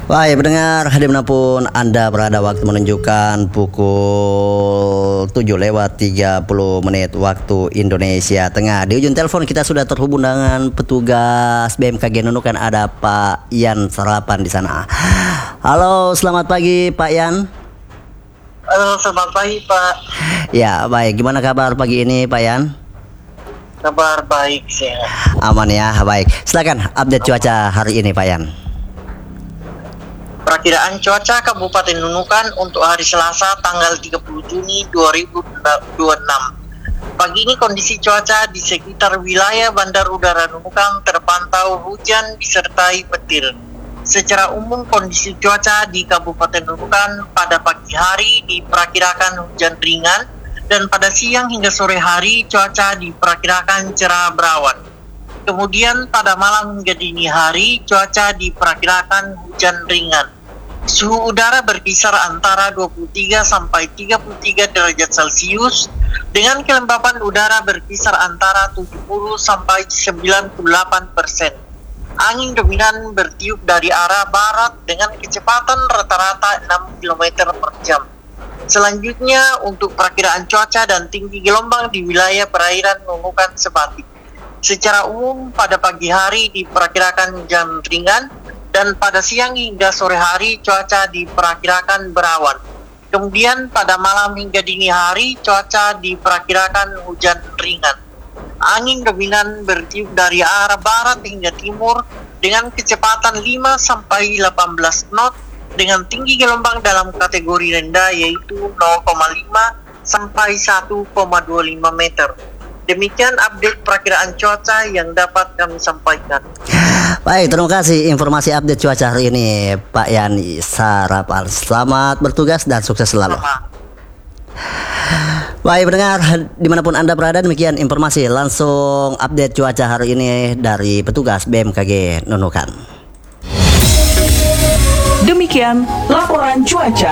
Baik pendengar, dimanapun Anda berada, waktu menunjukkan pukul 7:30 waktu Indonesia Tengah. Di ujung telepon kita sudah terhubung dengan petugas BMKG Nunukan, ada Pak Yan Sarapan di sana. Halo, selamat pagi Pak Yan. Halo, selamat pagi Pak. Ya baik, gimana kabar pagi ini Pak Yan? Kabar baik, sehat. Aman ya, baik. Silakan update cuaca hari ini Pak Yan. Perakiraan cuaca Kabupaten Nunukan untuk hari Selasa tanggal 30 Juni 2026. Pagi ini kondisi cuaca di sekitar wilayah Bandar Udara Nunukan terpantau hujan disertai petir. Secara umum kondisi cuaca di Kabupaten Nunukan pada pagi hari diperkirakan hujan ringan dan pada siang hingga sore hari cuaca diperkirakan cerah berawan. Kemudian pada malam hingga dini hari cuaca diperkirakan hujan ringan. Suhu udara berkisar antara 23 sampai 33 derajat Celcius dengan kelembapan udara berkisar antara 70 sampai 98%. Angin dominan bertiup dari arah barat dengan kecepatan rata-rata 6 km per jam. Selanjutnya untuk perakiraan cuaca dan tinggi gelombang di wilayah perairan Nunukan Sebatik. Secara umum pada pagi hari diperkirakan hujan ringan dan pada siang hingga sore hari cuaca diperkirakan berawan. Kemudian pada malam hingga dini hari cuaca diperkirakan hujan ringan. Angin dominan bertiup dari arah barat hingga timur dengan kecepatan 5 sampai 18 knot dengan tinggi gelombang dalam kategori rendah yaitu 0,5 sampai 1,25 meter. Demikian update perakiraan cuaca yang dapat kami sampaikan. Baik, terima kasih informasi update cuaca hari ini Pak Yan Sarapan. Selamat bertugas dan sukses selalu. Baik pendengar, dimanapun Anda berada, demikian informasi langsung update cuaca hari ini dari petugas BMKG Nunukan. Demikian laporan cuaca.